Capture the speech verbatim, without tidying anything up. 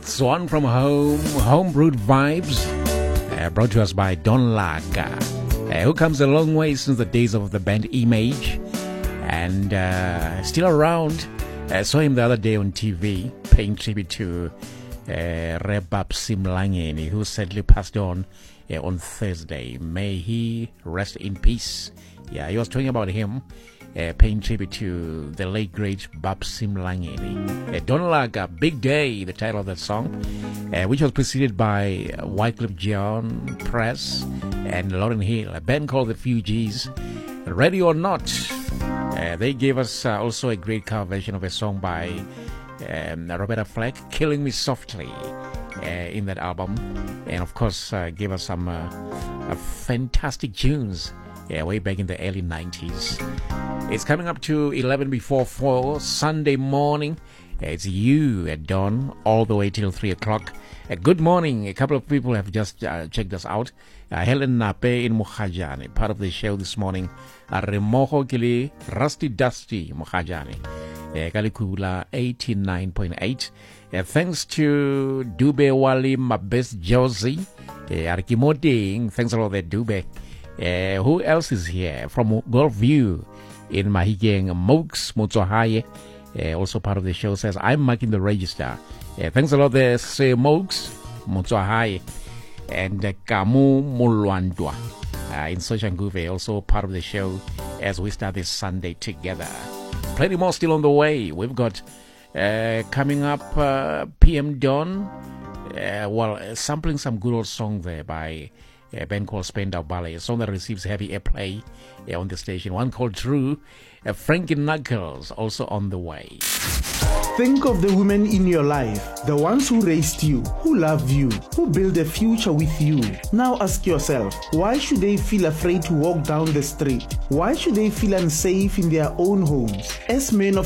It's one from home, homebrewed vibes, uh, brought to us by Don Laga, uh, who comes a long way since the days of the band Image, and uh, still around. I uh, saw him the other day on T V, paying tribute to uh, Babsi Mlangeni, who sadly passed on uh, on Thursday. May he rest in peace. Yeah, he was talking about him. Uh, paying tribute to the late great Babsi Mlangeni. Uh, Don Laga, Big Day, the title of that song, uh, which was preceded by uh, Wycliffe Jean Press and Lauryn Hill, a band called the Fugees. Ready or Not, uh, they gave us uh, also a great cover version of a song by um, Roberta Flack, Killing Me Softly, uh, in that album, and of course uh, gave us some uh, uh, fantastic tunes yeah, way back in the early nineties. It's coming up to eleven before four, Sunday morning. It's you at dawn, all the way till three o'clock. Uh, good morning. A couple of people have just uh, checked us out. Uh, Helen Nape in Mukajani, part of the show this morning. Uh, Remoho Kili, Rusty Dusty Mukajani. Uh, Kalikula eighty-nine point eight. Uh, thanks to Dube Wali, my best Josie. Uh, Arkimoding, thanks a lot there, Dube. Uh, who else is here? From Gulf View in Mahigeng, Mokes Mutsohaye, uh, also part of the show, says, I'm marking the register. Uh, thanks a lot there, say Mokes Mutsohaye. And uh, Kamu Mulwandwa uh, in Soshanguve, also part of the show as we start this Sunday together. Plenty more still on the way. We've got uh, coming up uh, P M Dawn, uh, well, uh, sampling some good old song there by a band called Spandau Ballet, a song that receives heavy airplay uh, on the station. One called True, uh, Frankie Knuckles, also on the way. Think of the women in your life, the ones who raised you, who loved you, who built a future with you. Now ask yourself, why should they feel afraid to walk down the street? Why should they feel unsafe in their own homes? As men of